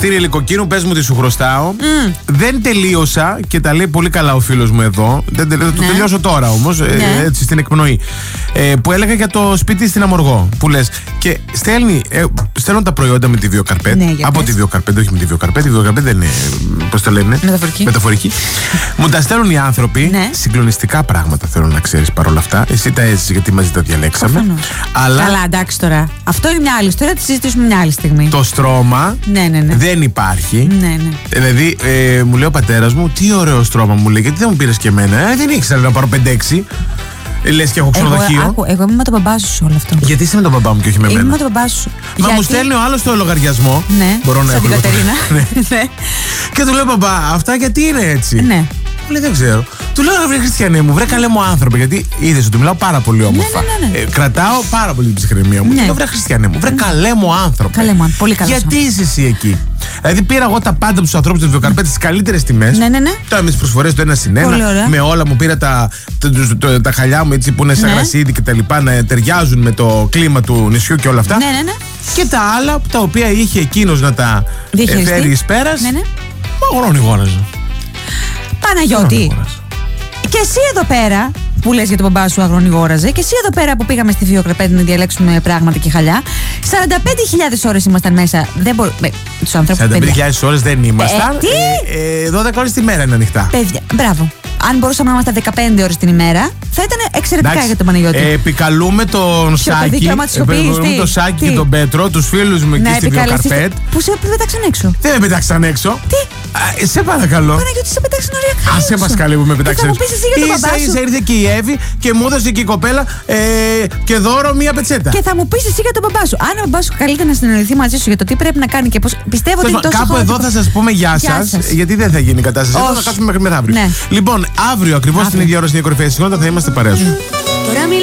Χριστίνη Λυκοκίνου, πες μου τι σου χρωστάω. Δεν τελείωσα και τα λέει πολύ καλά ο φίλος μου εδώ. Το τελειώσω τώρα όμως, έτσι στην εκπνοή. Που έλεγα για το σπίτι στην Αμοργό. Που λες. Και στέλνω τα προϊόντα με τη Βιοκαρπέτ. Από τη Βιοκαρπέτ, όχι με τη Βιοκαρπέτ. Η Βιοκαρπέτ δεν είναι. Πώς το λένε? Μεταφορική. Μου τα στέλνουν οι άνθρωποι. Συγκλονιστικά πράγματα, θέλω να ξέρεις παρόλα αυτά. Εσύ τα έζησες γιατί μαζί τα διαλέξαμε. Αλλά... Καλά, εντάξει τώρα. Αυτό είναι μια άλλη ιστορία, θα τη συζητήσουμε μια άλλη στιγμή. Το στρώμα δεν υπάρχει. Δηλαδή, μου λέει ο πατέρας μου, τι ωραίο στρώμα, μου λέει, γιατί δεν μου πήρες και εμένα? Δεν ήξερα να πάρω 5-6. Λες και έχω ξενοδοχείο. Εγώ είμαι με τον μπαμπά σου όλο αυτό. Γιατί είσαι με τον μπαμπά μου και όχι με μένα? Είμαι με τον μπαμπά σου. Μα μου στέλνει ο άλλος το λογαριασμό. Ναι, μπορώ να έχω την Κατερίνα. Και του λέω, μπαμπά, αυτά γιατί είναι έτσι? Ναι. Μου λέει, δεν ξέρω. Του λέω, βρε Χριστιανέ μου, βρε καλέ μου άνθρωπο. Γιατί είδες ότι μιλάω πάρα πολύ όμορφα. Κρατάω πάρα πολύ την ψυχραιμία μου. Του λέω, βρε Χριστιανέ μου, βρε καλέ μου άνθρωπο. Πολύ καλό. Γιατί είσαι εσύ εκεί? Δηλαδή πήρα εγώ τα πάντα από τους ανθρώπους της Βιοκαρπέτ στις καλύτερες τιμές. Τώρα με τις προσφορές του 1/1. Με όλα μου πήρα τα χαλιά μου έτσι που είναι σαν γρασίδι και τα λοιπά, να ταιριάζουν με το κλίμα του νησιού και όλα αυτά. Και τα άλλα τα οποία είχε εκείνος να τα φέρει εις πέρας. Μα γρόνι-γόραζε. Παναγιώτη, και εσύ εδώ πέρα που λες για τον μπαμπά σου αγρονιγόραζε, και εσύ εδώ πέρα που πήγαμε στη Βιοκαρπέτ να διαλέξουμε πράγματα και χαλιά, 45.000 ώρες ήμασταν μέσα. Δεν μπορούμε. Τους ανθρώπους 45.000 ώρες δεν ήμασταν. 12 ώρες τη μέρα είναι ανοιχτά. Παιδιά, μπράβο. Αν μπορούσαμε να είμαστε 15 ώρες την ημέρα, θα ήταν εξαιρετικά για τον Παναγιώτη. Επικαλούμε τον Σάκη. Επικαλούμε τον Σάκη και τον Πέτρο, τους φίλους μου εκεί στη Βιοκαρπέτ. Που σε πετάξαν έξω. Δεν με πετάξαν έξω. Τι? Σε παρακαλώ. Παναγιώτη, σε πετάξαν ωριακά. Άσε μας καλή που με πετάξαν έξω. Ίσα ήρθε και η Εύη και μου έδωσε και η κοπέλα και δώρο μία πετσέτα. Και θα μου πεις εσύ για τον μπαμπά σου. Αν ο μπαμπάς σου καλείται να συνεννοηθεί μαζί σου για το τι πρέπει να κάνει και πώς. Πιστεύω ότι είναι τόσο. Κάπου εδώ θα σας πούμε γεια σας, γιατί δεν θα γίνει η κατάσταση. Θα κάτσουμε μέχρι μεθαύριο. Λοιπόν, αύριο ακριβώς την ίδια ώρα στην κορυφαία συγγνώτα θα είμαστε παρέα σου.